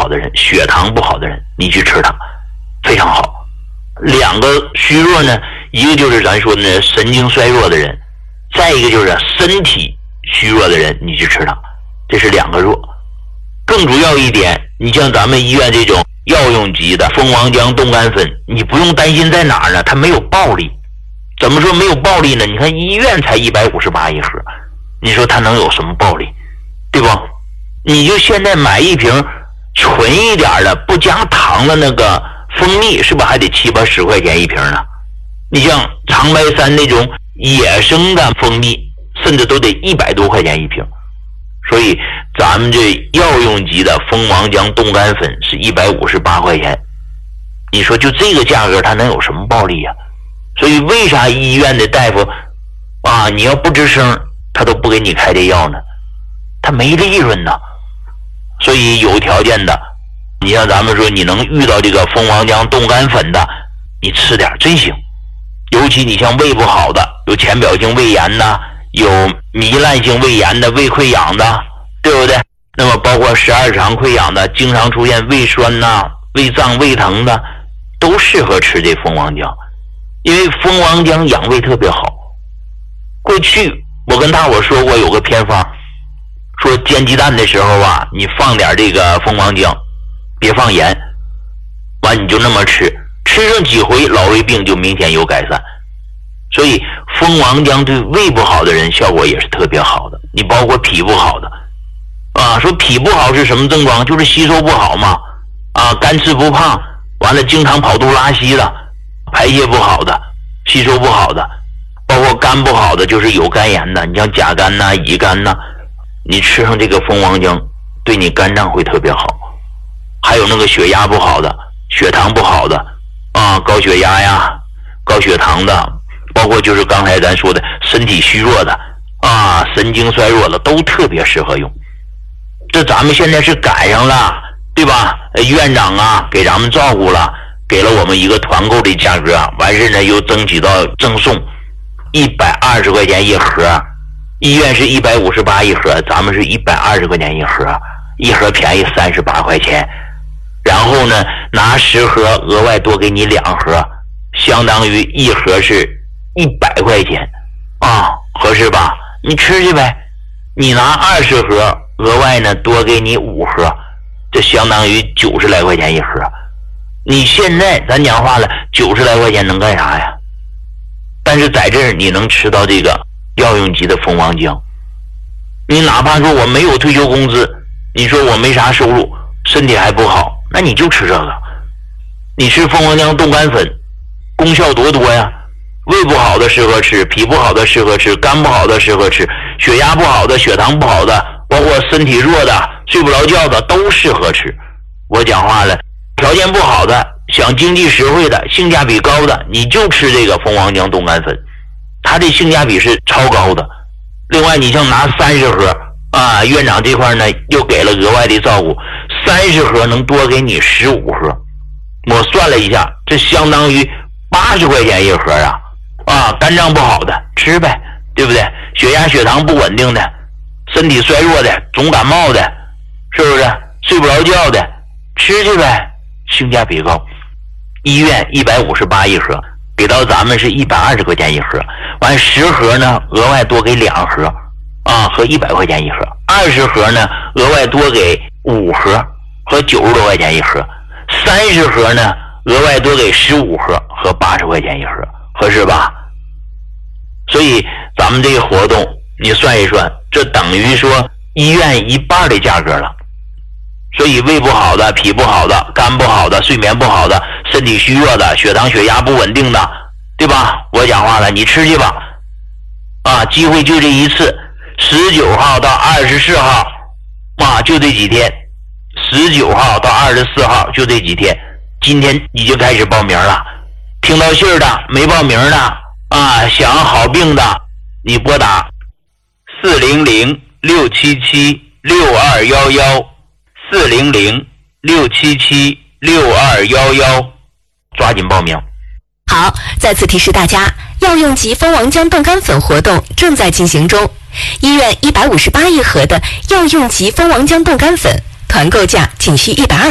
好的人，血糖不好的人，你去吃它非常好。两个虚弱呢，一个就是咱说的神经衰弱的人，再一个就是身体虚弱的人，你去吃它，这是两个弱。更主要一点，你像咱们医院这种药用级的蜂王浆冻干粉，你不用担心在哪儿呢？它没有暴利。怎么说没有暴利呢？你看医院才158一盒，你说它能有什么暴利，对吧？你就现在买一瓶纯一点的不加糖的那个蜂蜜，是不是还得7、80块钱一瓶呢？你像长白山那种野生的蜂蜜，甚至都得100多块钱一瓶。所以咱们这药用级的蜂王浆冻干粉是158块钱，你说就这个价格它能有什么暴利啊？所以为啥医院的大夫啊，你要不吱声他都不给你开这药呢？他没利润呢。所以有条件的，你像咱们说你能遇到这个蜂王浆冻干粉的，你吃点真行。尤其你像胃不好的，有浅表性胃炎的，有糜烂性胃炎的，胃溃疡的，对不对？那么包括12肠溃疡的，经常出现胃酸呐、胃胀、胃疼的，都适合吃这蜂王浆。因为蜂王浆养胃特别好。过去我跟大伙说过有个偏方，说煎鸡蛋的时候啊，你放点这个蜂王浆，别放盐，完你就那么吃，吃上几回老胃病就明显有改善。所以蜂王浆对胃不好的人效果也是特别好的。你包括脾不好的啊，说脾不好是什么症状？就是吸收不好嘛，啊，干吃不胖，完了经常跑肚拉稀的，排泄不好的，吸收不好的，包括肝不好的，就是有肝炎的，你像甲肝呐、乙肝呐，你吃上这个蜂王浆对你肝脏会特别好。还有那个血压不好的，血糖不好的啊，高血压呀、高血糖的，包括就是刚才咱说的身体虚弱的啊，神经衰弱的，都特别适合用。这咱们现在是赶上了，对吧？院长啊给咱们照顾了，给了我们一个团购的价格，完事呢又争取到赠送120块钱一盒。医院是158一盒，咱们是120块钱一盒，一盒便宜38块钱。然后呢拿10盒额外多给你2盒，相当于一盒是100块钱啊，合适吧？你吃去呗。你拿20盒额外呢多给你5盒，这相当于90来块钱一盒。你现在咱讲话了，90来块钱能干啥呀？但是在这儿你能吃到这个药用级的蜂王浆。你哪怕说我没有退休工资，你说我没啥收入，身体还不好，那你就吃这个。你吃蜂王浆冻干粉功效多多呀，胃不好的适合吃，脾不好的适合吃，肝不好的适合吃，血压不好的、血糖不好的，包括身体弱的、睡不着觉的都适合吃。我讲话了，条件不好的、想经济实惠的、性价比高的，你就吃这个蜂王浆冻干粉，它的性价比是超高的。另外你像拿30盒啊，院长这块呢又给了额外的照顾，30盒能多给你15盒。我算了一下，这相当于80块钱一盒啊！啊，肝脏不好的吃呗，对不对？血压血糖不稳定的，身体衰弱的，总感冒的，是不是？睡不着觉的，吃去呗，性价比高。医院158一盒，给到咱们是120块钱一盒，完10盒呢额外多给2盒啊，合100块钱一盒。20盒呢额外多给5盒，合90多块钱一盒。30盒呢额外多给15盒，合80块钱一盒，合适吧？所以咱们这个活动你算一算，这等于说医院一半的价格了。所以胃不好的、脾不好的、肝不好的、睡眠不好的、身体虚弱的、血糖血压不稳定的，对吧？我讲话了，你吃去吧。啊，机会就这一次，19号到24号啊，就这几天，19号到24号就这几天，今天已经开始报名了。听到信儿的没报名的啊，想好病的，你拨打400-677-6211 400-677-6211，抓紧报名。 好，再次提示大家，药用级蜂王浆冻干粉活动正在进行中。医院158一盒的药用级蜂王浆冻干粉，团购价仅需120